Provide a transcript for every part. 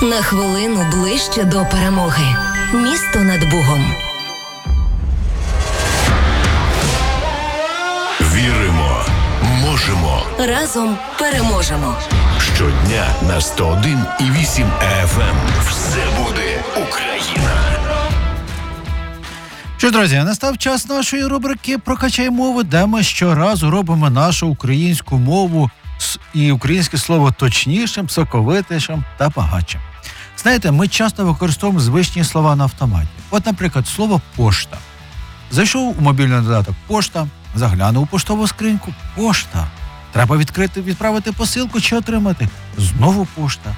На хвилину ближче до перемоги. Місто над Бугом. Віримо, можемо. Разом переможемо. Щодня на 101,8 FM. Все буде Україна. Що, друзі, настав час нашої рубрики «Прокачай мову», де ми щоразу робимо нашу українську мову і українське слово точнішим, соковитішим та багатшим. Знаєте, ми часто використовуємо звичні слова на автоматі. От, наприклад, слово «пошта». Зайшов у мобільний додаток «Пошта», заглянув у поштову скриньку «Пошта». Треба відправити посилку чи отримати. Знову пошта.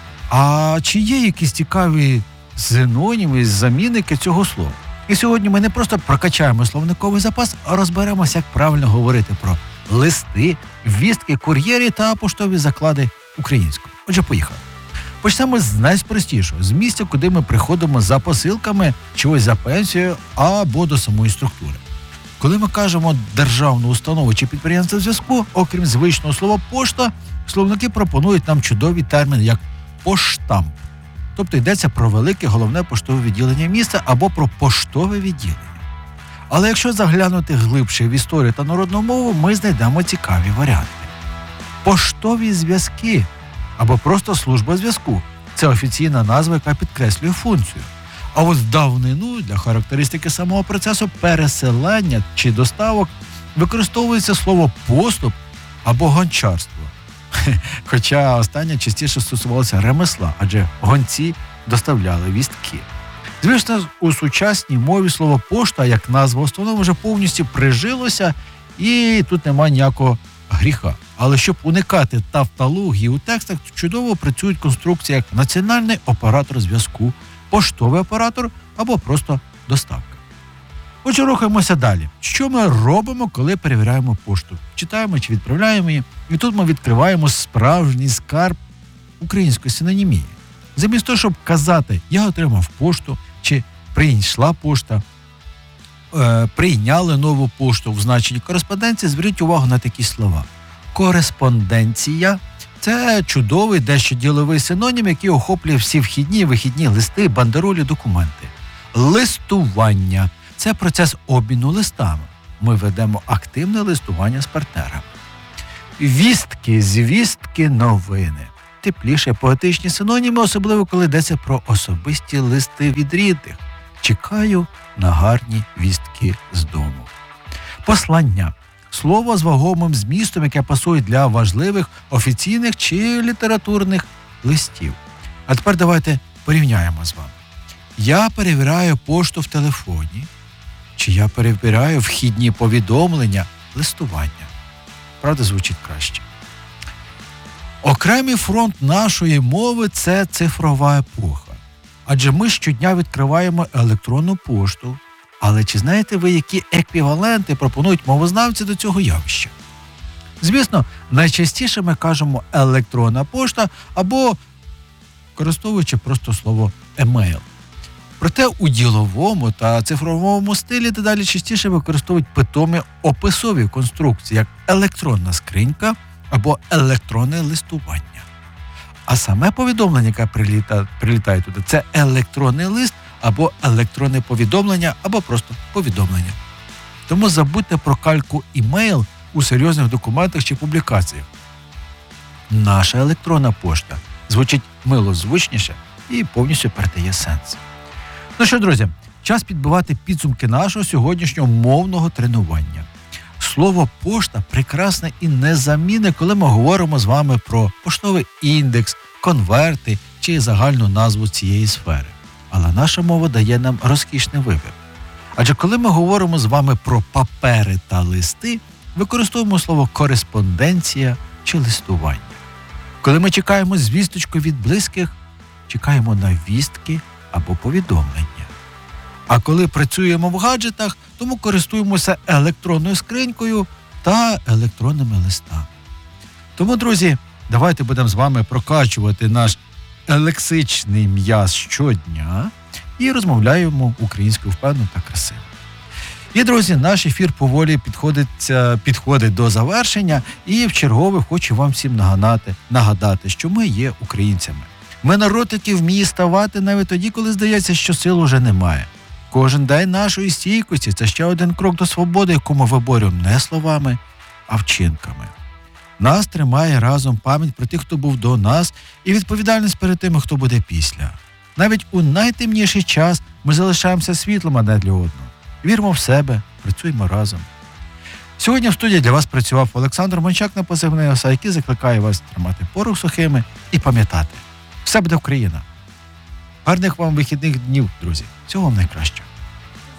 А чи є якісь цікаві синоніми, замінники цього слова? І сьогодні ми не просто прокачаємо словниковий запас, а розберемося, як правильно говорити про листи, вістки, кур'єрі та поштові заклади українською. Отже, поїхали. Почнемо з найпростішого, з місця, куди ми приходимо за посилками, чи ось за пенсією, або до самої структури. Коли ми кажемо державну установу чи підприємство зв'язку, окрім звичного слова «пошта», словники пропонують нам чудові терміни, як «поштамп». Тобто йдеться про велике головне поштове відділення міста або про поштове відділення. Але якщо заглянути глибше в історію та народну мову, ми знайдемо цікаві варіанти. Поштові зв'язки або просто служба зв'язку – це офіційна назва, яка підкреслює функцію. А от в давнину для характеристики самого процесу пересилання чи доставок використовується слово «поступ» або «гончарство». Хоча останнє частіше стосувалося ремесла, адже гонці доставляли вістки. Звісно, у сучасній мові слово «пошта» як назва установи вже повністю прижилося, і тут немає ніякого гріха. Але щоб уникати тавтології у текстах, чудово працюють конструкції як національний оператор зв'язку, поштовий оператор або просто доставка. Отже, рухаємося далі. Що ми робимо, коли перевіряємо пошту? Читаємо чи відправляємо її, і тут ми відкриваємо справжній скарб української синонімії. Замість того, щоб казати «я отримав пошту» чи «прийшла пошта», «прийняли нову пошту» в значенні кореспонденції, зверніть увагу на такі слова. Кореспонденція – це чудовий, дещо діловий синонім, який охоплює всі вхідні і вихідні листи, бандеролі, документи. Листування – це процес обміну листами. Ми ведемо активне листування з партнерами. Вістки, звістки, новини. Тепліше поетичні синоніми, особливо коли йдеться про особисті листи від рідних. Чекаю на гарні вістки з дому. Послання. Слово з вагомим змістом, яке пасує для важливих офіційних чи літературних листів. А тепер давайте порівняємо з вами. Я перевіряю пошту в телефоні, чи я перевіряю вхідні повідомлення, листування. Правда, звучить краще. Окремий фронт нашої мови – це цифрова епоха. Адже ми щодня відкриваємо електронну пошту. Але чи знаєте ви, які еквіваленти пропонують мовознавці до цього явища? Звісно, найчастіше ми кажемо електронна пошта або використовуючи просто слово емейл. Проте у діловому та цифровому стилі дедалі частіше використовують питомі описові конструкції, як електронна скринька або електронне листування. А саме повідомлення, яке прилітає туди, це електронний лист або електронне повідомлення, або просто повідомлення. Тому забудьте про кальку імейл у серйозних документах чи публікаціях. Наша електронна пошта звучить милозвучніше і повністю передає сенс. Ну що, друзі, час підбивати підсумки нашого сьогоднішнього мовного тренування. Слово «пошта» прекрасне і незамінне, коли ми говоримо з вами про поштовий індекс, конверти чи загальну назву цієї сфери. Але наша мова дає нам розкішний вибір. Адже коли ми говоримо з вами про папери та листи, використовуємо слово «кореспонденція» чи «листування». Коли ми чекаємо звісточку від близьких, чекаємо на вістки або повідомлення. А коли працюємо в гаджетах, тому користуємося електронною скринькою та електронними листами. Тому, друзі, давайте будемо з вами прокачувати наш лексичний м'яз щодня і розмовляємо українською впевнено та красиво. І, друзі, наш ефір поволі підходить до завершення, і вчергове хочу вам всім нагадати, що ми є українцями. Ми народ, який вміє ставати навіть тоді, коли здається, що сил уже немає. Кожен день нашої стійкості – це ще один крок до свободи, яку ми виборюємо не словами, а вчинками. Нас тримає разом пам'ять про тих, хто був до нас, і відповідальність перед тими, хто буде після. Навіть у найтемніший час ми залишаємося світлом одне для одного. Віримо в себе, працюємо разом. Сьогодні в студії для вас працював Олександр Мончак на позивний ОСА, який закликає вас тримати порох сухими і пам'ятати. Все буде Україна. Гарних вам вихідних днів, друзі. Всього вам найкращого.